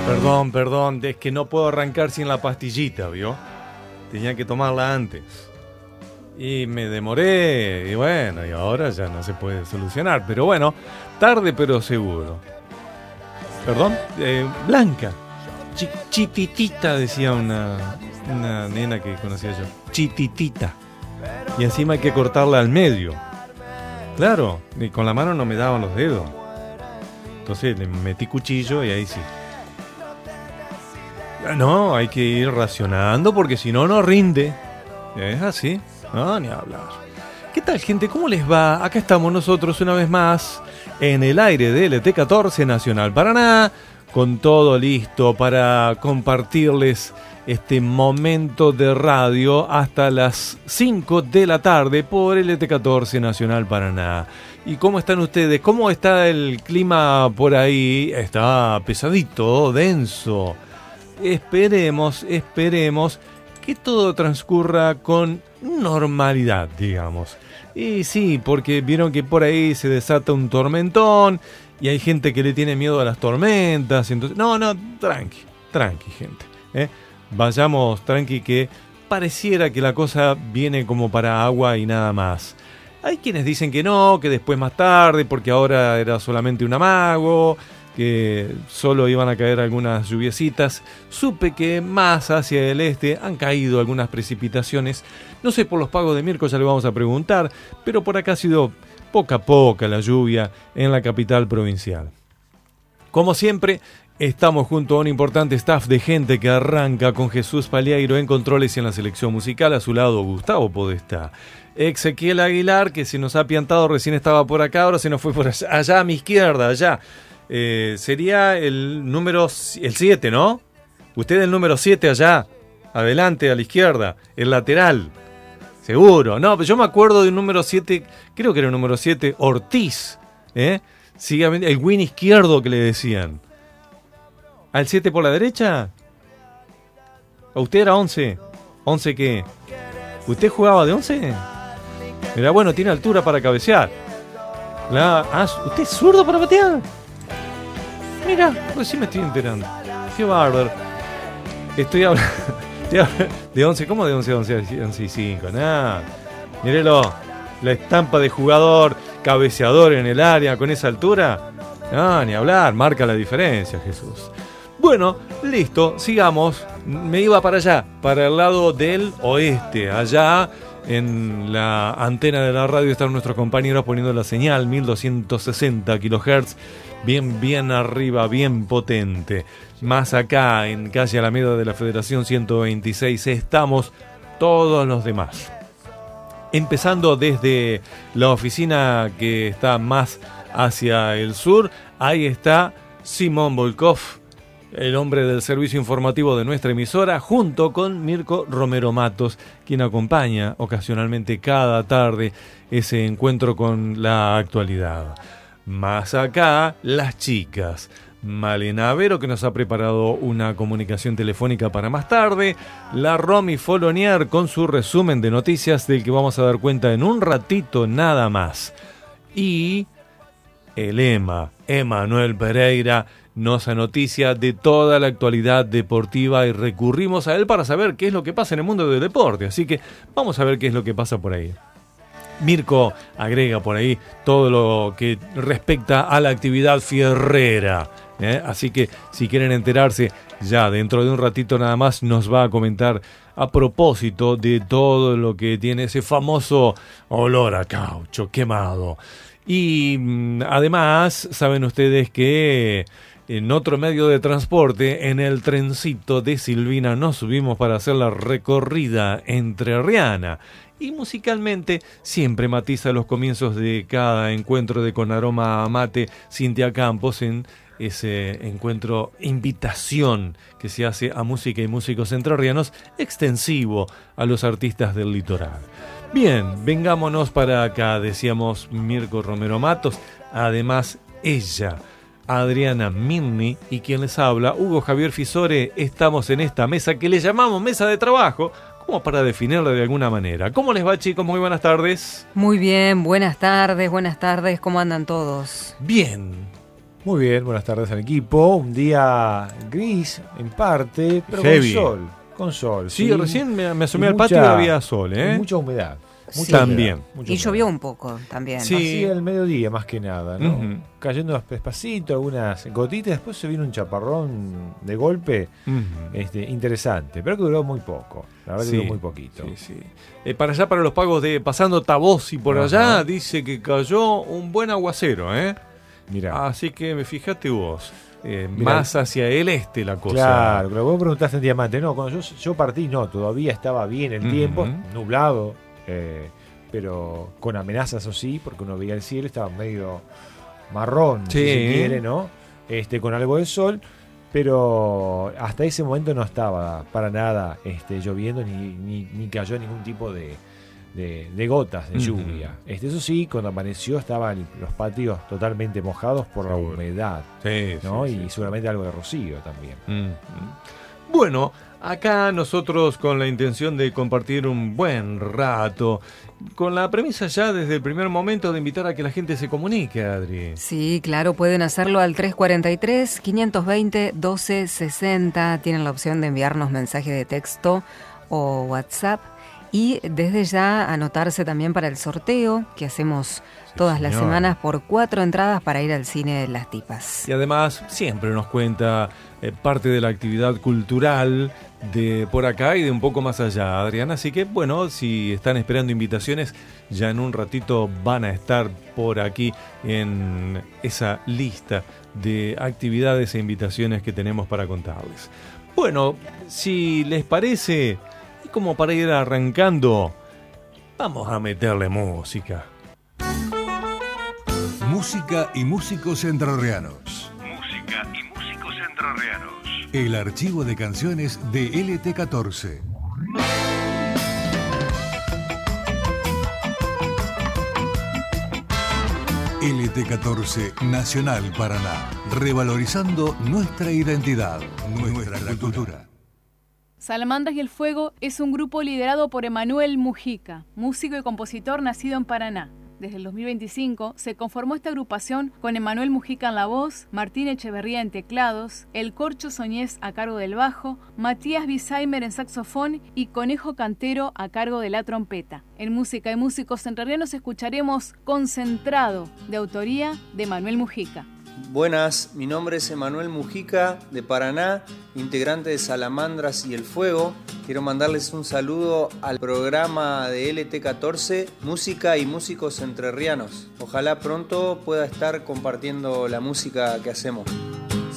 Perdón, es que no puedo arrancar sin la pastillita, ¿vio? Tenía que tomarla antes. Y me demoré, y bueno, y ahora ya no se puede solucionar. Pero bueno, tarde pero seguro. Perdón, Blanca. Chititita, decía una nena que conocía yo. Chititita. Y encima hay que cortarla al medio. Claro, y con la mano no me daban los dedos. Entonces le metí cuchillo y ahí sí. No, hay que ir racionando porque si no, no rinde. Es así. No, ni hablar. ¿Qué tal, gente? ¿Cómo les va? Acá estamos nosotros una vez más en el aire de LT14 Nacional Paraná, con todo listo para compartirles este momento de radio hasta las 5 de la tarde por LT14 Nacional Paraná. ¿Y cómo están ustedes? ¿Cómo está el clima por ahí? Está pesadito, denso. Esperemos que todo transcurra con normalidad, digamos. Y sí, porque vieron que por ahí se desata un tormentón y hay gente que le tiene miedo a las tormentas. Entonces, no, tranqui, gente. Vayamos tranqui, que pareciera que la cosa viene como para agua y nada más. Hay quienes dicen que no, que después más tarde, porque ahora era solamente un amago, que solo iban a caer algunas lluviecitas. Supe que más hacia el este han caído algunas precipitaciones. No sé, por los pagos de Mirko ya le vamos a preguntar, pero por acá ha sido poca la lluvia en la capital provincial. Como siempre, estamos junto a un importante staff de gente que arranca con Jesús Paliairo en controles y en la selección musical. A su lado, Gustavo Podestá. Ezequiel Aguilar, que se nos ha piantado, recién estaba por acá, ahora se nos fue por allá a mi izquierda, allá. Sería el 7, ¿no? Usted el número 7 allá, adelante a la izquierda, el lateral, seguro. No, pero yo me acuerdo de un número 7, creo que era el número 7, Ortiz, sí, el win izquierdo que le decían. ¿Al 7 por la derecha? ¿A usted era 11? ¿11 qué? ¿Usted jugaba de 11? Mira, bueno, tiene altura para cabecear. ¿Usted es zurdo para patear? Mira, pues sí me estoy enterando. Qué bárbaro. Estoy hablando de 11, ¿cómo de 11 a 11 y 5? Nada. Mírelo, la estampa de jugador, cabeceador en el área con esa altura. No, ni hablar, marca la diferencia, Jesús. Bueno, listo, sigamos. Me iba para allá, para el lado del oeste. Allá en la antena de la radio están nuestros compañeros poniendo la señal 1260 kHz. Bien arriba, bien potente. Más acá, en calle Alameda de la Federación 126, estamos todos los demás. Empezando desde la oficina que está más hacia el sur, ahí está Simón Volkov, el hombre del servicio informativo de nuestra emisora, junto con Mirko Romero Matos, quien acompaña ocasionalmente cada tarde ese encuentro con la actualidad. Más acá, las chicas. Malena Avero, que nos ha preparado una comunicación telefónica para más tarde. La Romy Folonier con su resumen de noticias, del que vamos a dar cuenta en un ratito nada más. Y el Emanuel Pereira, nos anoticia de toda la actualidad deportiva y recurrimos a él para saber qué es lo que pasa en el mundo del deporte. Así que vamos a ver qué es lo que pasa por ahí. Mirko agrega por ahí todo lo que respecta a la actividad fierrera. Así que si quieren enterarse, ya dentro de un ratito nada más nos va a comentar a propósito de todo lo que tiene ese famoso olor a caucho quemado. Y además, saben ustedes que en otro medio de transporte, en el trencito de Silvina, nos subimos para hacer la recorrida entrerriana. Y musicalmente siempre matiza los comienzos de cada encuentro de Con Aroma a Mate Cintia Campos, en ese encuentro invitación que se hace a música y músicos entrerrianos, extensivo a los artistas del litoral. Bien, vengámonos para acá, decíamos Mirko Romero Matos, además ella, Adriana Minni, y quien les habla, Hugo Javier Fisore. Estamos en esta mesa que le llamamos mesa de trabajo, como para definirla de alguna manera. ¿Cómo les va, chicos? Muy buenas tardes. Muy bien, buenas tardes, ¿cómo andan todos? Bien, Muy bien, buenas tardes al equipo. Un día gris en parte, pero Heavy. con sol. Sí, recién me asomé Y al patio y había sol, y mucha humedad. Sí. También. Y llovió un poco también. Sí. Así al mediodía más que nada, ¿no? Ujú. Cayendo despacito, algunas gotitas, después se vino un chaparrón de golpe interesante, pero que duró muy poco. La verdad que duró muy poquito. Sí, sí. Para allá, para los pagos de Pasando Tabós y por allá, dice que cayó un buen aguacero, ¿eh? Mirá. Así que fíjate vos, más hacia el este la cosa. Claro, pero vos preguntaste en Diamante. No, cuando yo partí, no, todavía estaba bien el tiempo, nublado, pero con amenazas o sí, porque uno veía el cielo, estaba medio marrón, si se quiere, ¿no? Con algo de sol, pero hasta ese momento no estaba para nada lloviendo ni cayó ningún tipo de gotas de lluvia. Eso sí, cuando amaneció estaban los patios totalmente mojados por la humedad, ¿no? Sí, y seguramente algo de rocío también. Bueno, acá nosotros con la intención de compartir un buen rato, con la premisa ya desde el primer momento de invitar a que la gente se comunique, Adri. Sí, claro, pueden hacerlo al 343-520-1260. Tienen la opción de enviarnos mensaje de texto o WhatsApp. Y desde ya anotarse también para el sorteo que hacemos todas las semanas por 4 entradas para ir al cine de Las Tipas. Y además siempre nos cuenta parte de la actividad cultural de por acá y de un poco más allá, Adriana. Así que bueno, si están esperando invitaciones, ya en un ratito van a estar por aquí en esa lista de actividades e invitaciones que tenemos para contarles. Bueno, si les parece, y como para ir arrancando, vamos a meterle música. Música y músicos entrerrianos. Música y músicos entrerrianos. El archivo de canciones de LT14. LT14 Nacional Paraná. Revalorizando nuestra identidad, nuestra cultura. Salamandras y el Fuego es un grupo liderado por Emanuel Mujica, músico y compositor nacido en Paraná. Desde el 2025 se conformó esta agrupación con Emanuel Mujica en la voz, Martín Echeverría en teclados, El Corcho Soñés a cargo del bajo, Matías Bizheimer en saxofón y Conejo Cantero a cargo de la trompeta. En Música y Músicos Entrerrianos escucharemos Concentrado, de autoría de Emanuel Mujica. Buenas, mi nombre es Emanuel Mujica, de Paraná, integrante de Salamandras y el Fuego. Quiero mandarles un saludo al programa de LT14, Música y Músicos Entrerrianos. Ojalá pronto pueda estar compartiendo la música que hacemos.